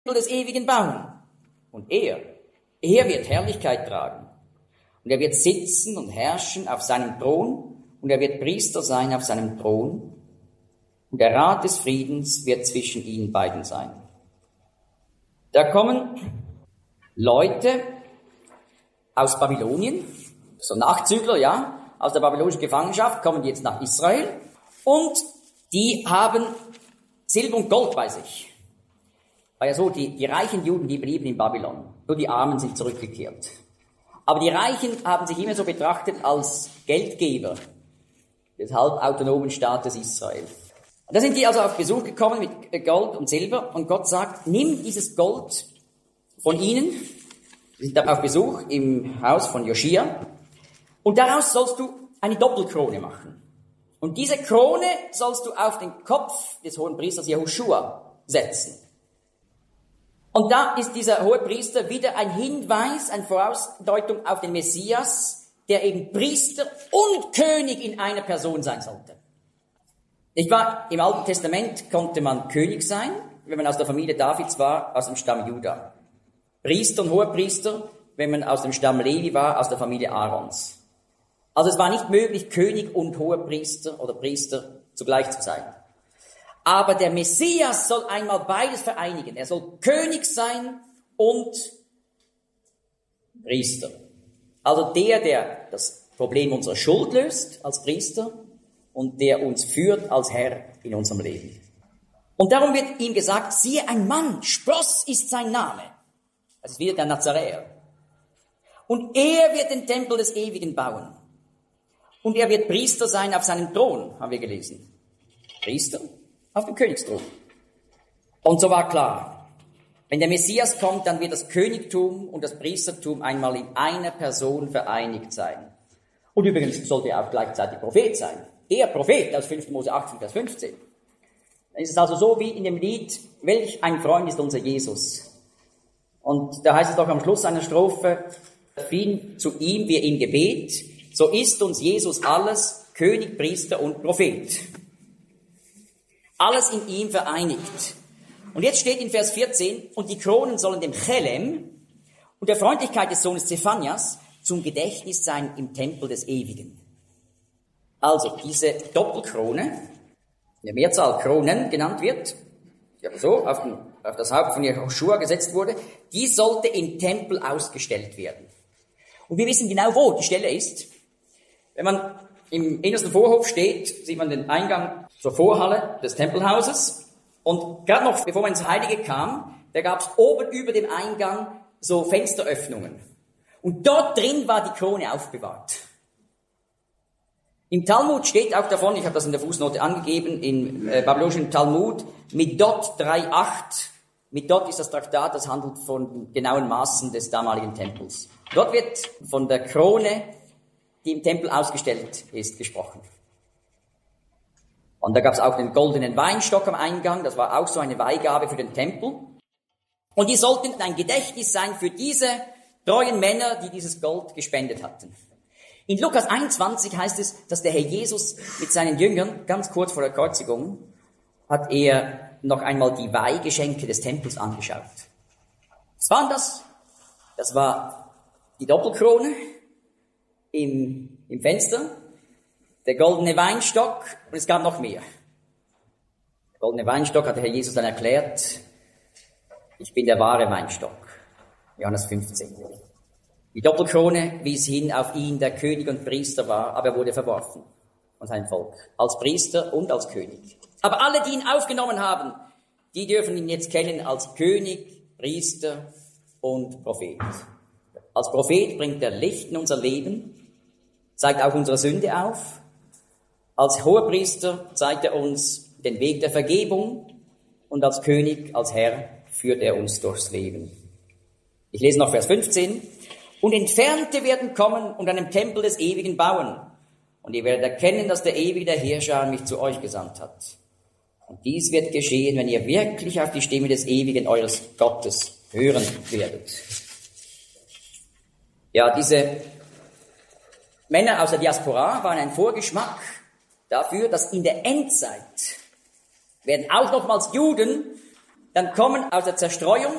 des Ewigen bauen. Und er wird Herrlichkeit tragen. Und er wird sitzen und herrschen auf seinem Thron, und er wird Priester sein auf seinem Thron, und der Rat des Friedens wird zwischen ihnen beiden sein. Da kommen Leute aus Babylonien, so Nachzügler, ja, aus der babylonischen Gefangenschaft, kommen die jetzt nach Israel, und die haben Silber und Gold bei sich. War ja so, die reichen Juden, die blieben in Babylon, nur die Armen sind zurückgekehrt. Aber die Reichen haben sich immer so betrachtet als Geldgeber des halbautonomen Staates Israel. Und da sind die also auf Besuch gekommen mit Gold und Silber, und Gott sagt, nimm dieses Gold von ihnen, wir sind da auf Besuch im Haus von Joschia, und daraus sollst du eine Doppelkrone machen. Und diese Krone sollst du auf den Kopf des Hohenpriesters Jehoschua setzen. Und da ist dieser Hohepriester wieder ein Hinweis, eine Vorausdeutung auf den Messias, der eben Priester und König in einer Person sein sollte. Nicht wahr? Im Alten Testament konnte man König sein, wenn man aus der Familie Davids war, aus dem Stamm Juda. Priester und Hohepriester, wenn man aus dem Stamm Levi war, aus der Familie Aarons. Also es war nicht möglich, König und Hohepriester oder Priester zugleich zu sein. Aber der Messias soll einmal beides vereinigen. Er soll König sein und Priester. Also der das Problem unserer Schuld löst als Priester und der uns führt als Herr in unserem Leben. Und darum wird ihm gesagt, siehe, ein Mann, Spross ist sein Name. Das ist wieder der Nazaräer. Und er wird den Tempel des Ewigen bauen. Und er wird Priester sein auf seinem Thron, haben wir gelesen. Priester auf dem Königsthron. Und so war klar, wenn der Messias kommt, dann wird das Königtum und das Priestertum einmal in einer Person vereinigt sein. Und übrigens sollte er auch gleichzeitig Prophet sein. Er Prophet aus 5. Mose 18, Vers 15. Dann ist es also so wie in dem Lied, welch ein Freund ist unser Jesus. Und da heißt es doch am Schluss einer Strophe, fiel zu ihm wir im Gebet, so ist uns Jesus alles, König, Priester und Prophet. Alles in ihm vereinigt. Und jetzt steht in Vers 14, und die Kronen sollen dem Chelem und der Freundlichkeit des Sohnes Zephanias zum Gedächtnis sein im Tempel des Ewigen. Also diese Doppelkrone, in der Mehrzahl Kronen genannt wird, die aber so auf das Haupt von Jehoschua gesetzt wurde, die sollte im Tempel ausgestellt werden. Und wir wissen genau, wo die Stelle ist. Wenn man im innersten Vorhof steht, sieht man den Eingang zur Vorhalle des Tempelhauses. Und gerade noch, bevor man ins Heilige kam, da gab es oben über dem Eingang so Fensteröffnungen. Und dort drin war die Krone aufbewahrt. Im Talmud steht auch davon, ich habe das in der Fußnote angegeben, im babylonischen Talmud, Midot 3,8. Midot ist das Traktat, das handelt von genauen Maßen des damaligen Tempels. Dort wird von der Krone, die im Tempel ausgestellt ist, gesprochen. Und da gab es auch den goldenen Weinstock am Eingang, das war auch so eine Weihgabe für den Tempel. Und die sollten ein Gedächtnis sein für diese treuen Männer, die dieses Gold gespendet hatten. In Lukas 21 heißt es, dass der Herr Jesus mit seinen Jüngern, ganz kurz vor der Kreuzigung, hat er noch einmal die Weihgeschenke des Tempels angeschaut. Was waren das? Das war die Doppelkrone im Fenster, der goldene Weinstock, und es gab noch mehr. Der goldene Weinstock hat der Herr Jesus dann erklärt, ich bin der wahre Weinstock. Johannes 15. Die Doppelkrone wies hin auf ihn, der König und Priester war, aber er wurde verworfen von seinem Volk, als Priester und als König. Aber alle, die ihn aufgenommen haben, die dürfen ihn jetzt kennen als König, Priester und Prophet. Als Prophet bringt er Licht in unser Leben, zeigt auch unsere Sünde auf. Als Hohepriester zeigt er uns den Weg der Vergebung und als König, als Herr führt er uns durchs Leben. Ich lese noch Vers 15. Und Entfernte werden kommen und einen Tempel des Ewigen bauen. Und ihr werdet erkennen, dass der Ewige, der Herrscher, mich zu euch gesandt hat. Und dies wird geschehen, wenn ihr wirklich auf die Stimme des Ewigen eures Gottes hören werdet. Ja, diese Männer aus der Diaspora waren ein Vorgeschmack dafür, dass in der Endzeit werden auch nochmals Juden dann kommen aus der Zerstreuung